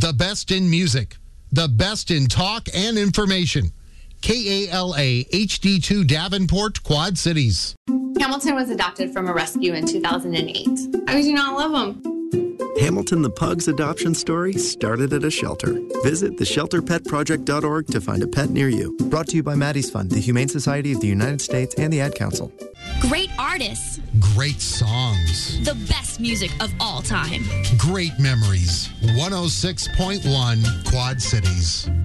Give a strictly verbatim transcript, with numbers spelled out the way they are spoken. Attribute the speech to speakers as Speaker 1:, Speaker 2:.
Speaker 1: The best in music, the best in talk and information. K A L A H D two Davenport, Quad Cities.
Speaker 2: Hamilton was adopted from a rescue in two thousand eight. How could you not love him?
Speaker 3: Hamilton the Pug's adoption story started at a shelter. Visit the shelter pet project dot org to find a pet near you. Brought to you by Maddie's Fund, the Humane Society of the United States, and the Ad Council.
Speaker 4: Great artists.
Speaker 1: Great songs.
Speaker 4: The best music of all time.
Speaker 1: Great memories. one oh six point one Quad Cities.